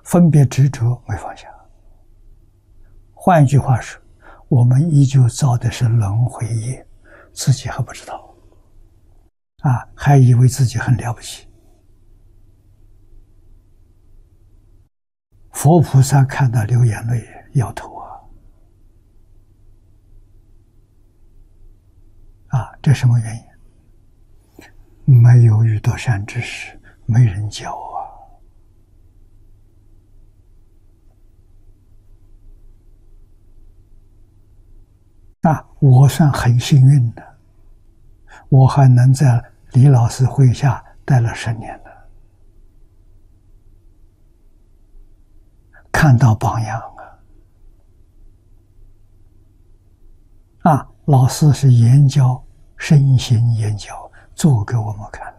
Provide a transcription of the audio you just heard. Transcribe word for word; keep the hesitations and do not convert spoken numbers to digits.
分别执着没放下。换一句话说，我们依旧造的是轮回业，自己还不知道，啊，还以为自己很了不起。佛菩萨看到流眼泪，摇头啊！啊，这什么原因？没有遇到善知识，没人教啊！啊，我算很幸运的，我还能在李老师会下待了十年了，看到榜样啊！啊，老师是言教，身心言教，做给我们看。